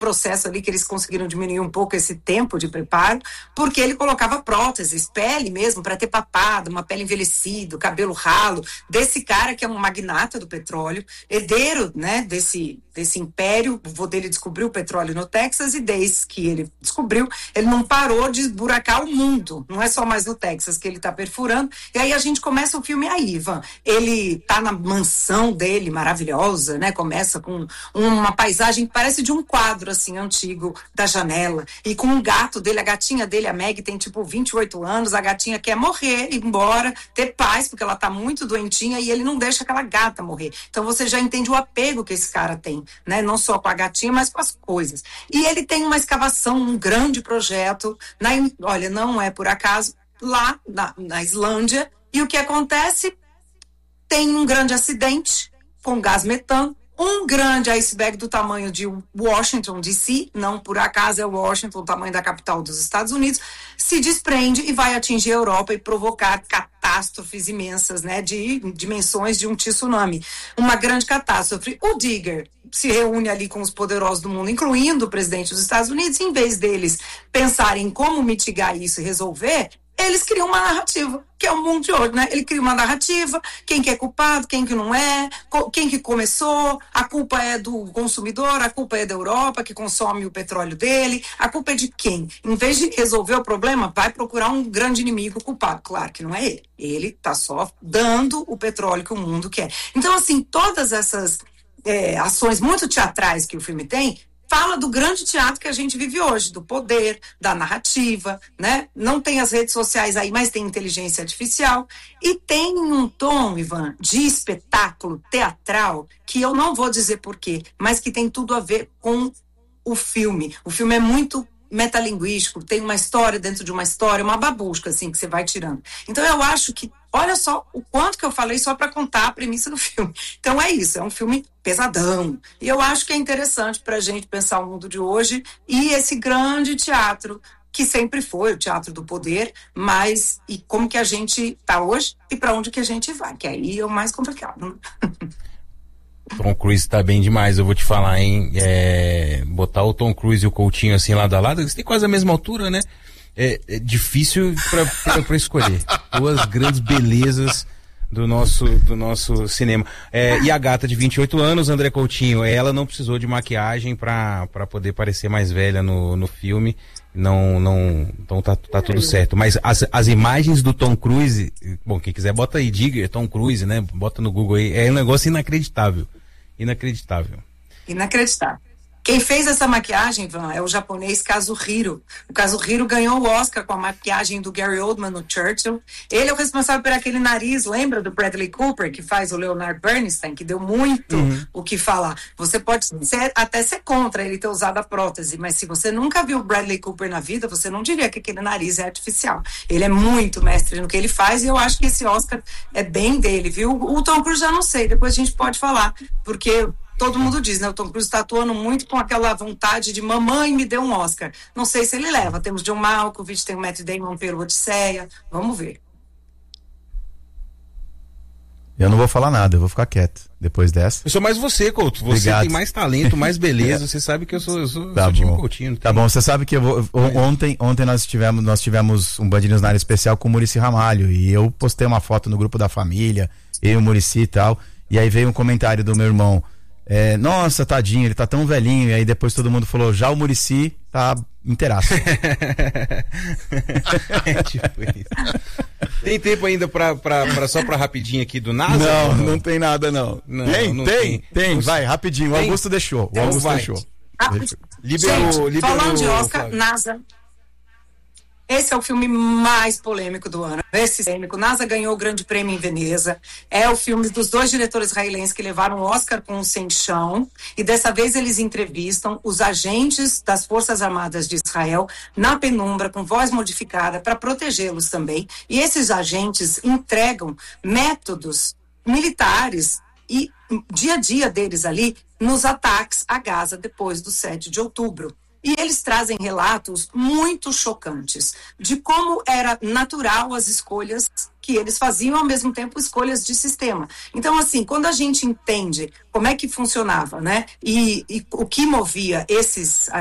processo ali que eles conseguiram diminuir um pouco esse tempo de preparo, porque ele colocava próteses, pele mesmo, para ter papada, uma pele envelhecida, cabelo ralo, desse cara que é um magnata do petróleo, herdeiro, né, desse império. O vô dele descobriu o petróleo no Texas, e desde que ele descobriu, ele não parou de esburacar o mundo, não é só mais no Texas que ele está perfurando. E aí a gente começa o filme aí, Ivan, ele tá na mansão dele, maravilhosa, né, começa com uma paisagem que parece de um quadro assim, antigo, da janela, e com um gato dele, a gatinha dele, a Meg, tem tipo 28 anos, a gatinha quer morrer, ir embora, ter paz, porque ela tá muito doentinha, e ele não deixa aquela gata morrer. Então você já entende o apego que esse cara tem, né, não só com a gatinha, mas com as coisas. E ele tem uma escavação, um grande projeto, olha, não é por acaso, lá na Islândia, e o que acontece? Tem um grande acidente com gás metano, um grande iceberg do tamanho de Washington, D.C., não por acaso é Washington, o tamanho da capital dos Estados Unidos, se desprende e vai atingir a Europa e provocar catástrofes imensas, né, de dimensões de um tsunami. Uma grande catástrofe. O Digger se reúne ali com os poderosos do mundo, incluindo o presidente dos Estados Unidos, e em vez deles pensarem em como mitigar isso e resolver, eles criam uma narrativa, que é o mundo de hoje, né? Ele cria uma narrativa, quem que é culpado, quem que não é, quem que começou, a culpa é do consumidor, a culpa é da Europa, que consome o petróleo dele, a culpa é de quem? Em vez de resolver o problema, vai procurar um grande inimigo culpado. Claro que não é ele. Ele está só dando o petróleo que o mundo quer. Então, assim, todas essas ações muito teatrais que o filme tem, fala do grande teatro que a gente vive hoje, do poder, da narrativa, né? Não tem as redes sociais aí, mas tem inteligência artificial. E tem um tom, Ivan, de espetáculo teatral, que eu não vou dizer porquê, mas que tem tudo a ver com o filme. O filme é muito metalinguístico, tem uma história dentro de uma história, uma babusca, assim, que você vai tirando. Então eu acho que, olha só o quanto que eu falei só para contar a premissa do filme. Então é isso, é um filme pesadão. E eu acho que é interessante para a gente pensar o mundo de hoje e esse grande teatro que sempre foi o teatro do poder, mas e como que a gente está hoje e para onde que a gente vai, que aí é o mais complicado. Tom Cruise tá bem demais, eu vou te falar, hein? Botar o Tom Cruise e o Coutinho assim lado a lado, eles têm quase a mesma altura, né? É difícil pra escolher. Duas grandes belezas do nosso cinema. E a gata de 28 anos, André Coutinho, ela não precisou de maquiagem pra poder parecer mais velha no filme. Então tá tudo certo. Mas as imagens do Tom Cruise, bom, quem quiser bota aí, diga Tom Cruise, né? Bota no Google aí, é um negócio inacreditável. Inacreditável. Quem fez essa maquiagem, Ivan, é o japonês Kazuhiro. O Kazuhiro ganhou o Oscar com a maquiagem do Gary Oldman no Churchill. Ele é o responsável por aquele nariz, lembra do Bradley Cooper, que faz o Leonard Bernstein, que deu muito o que falar. Você pode até ser contra ele ter usado a prótese, mas se você nunca viu o Bradley Cooper na vida, você não diria que aquele nariz é artificial. Ele é muito mestre no que ele faz, e eu acho que esse Oscar é bem dele, viu? O Tom Cruise já não sei, depois a gente pode falar, porque todo mundo diz, né? O Tom Cruise está atuando muito com aquela vontade de mamãe me deu um Oscar. Não sei se ele leva. Temos John Malkovich, tem o Matt Damon pelo Odisseia. Vamos ver. Eu não vou falar nada, eu vou ficar quieto depois dessa. Eu sou mais você, Couto. Você Obrigado. Tem mais talento, mais beleza. Você sabe que eu sou time Coutinho. Tá bom, você sabe que ontem nós tivemos um Band News na área especial com o Muricy Ramalho, e eu postei uma foto no grupo da família, eu e o Muricy e tal, e aí veio um comentário do meu irmão. Nossa, tadinho, ele tá tão velhinho. E aí depois todo mundo falou, já o Muricy tá inteiraço. Tipo isso. Tem tempo ainda só pra rapidinho aqui do NASA? Não tem nada não. Tem. Vai, rapidinho. O Augusto deixou. Liberou. Falando de Oscar, NASA. Esse é o filme mais polêmico do ano. NASA ganhou o Grande Prêmio em Veneza. É o filme dos dois diretores israelenses que levaram o Oscar com o Sem Chão. E dessa vez eles entrevistam os agentes das Forças Armadas de Israel na penumbra, com voz modificada, para protegê-los também. E esses agentes entregam métodos militares e dia a dia deles ali nos ataques a Gaza depois do 7 de outubro. E eles trazem relatos muito chocantes de como era natural as escolhas que eles faziam, ao mesmo tempo escolhas de sistema. Então, assim, quando a gente entende como é que funcionava, né, e o que movia esses